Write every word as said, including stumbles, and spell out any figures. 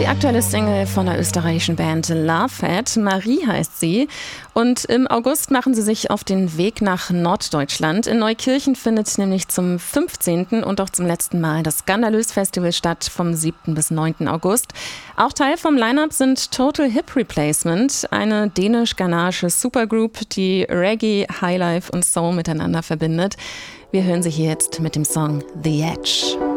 Die aktuelle Single von der österreichischen Band Lovefat, Marie heißt sie. Und im August machen sie sich auf den Weg nach Norddeutschland. In Neukirchen findet nämlich zum fünfzehnten und auch zum letzten Mal das Skandalös Festival statt, vom siebten bis neunten August. Auch Teil vom Line-Up sind Total Hip Replacement, eine dänisch-ghanaische Supergroup, die Reggae, Highlife und Soul miteinander verbindet. Wir hören sie hier jetzt mit dem Song The Edge.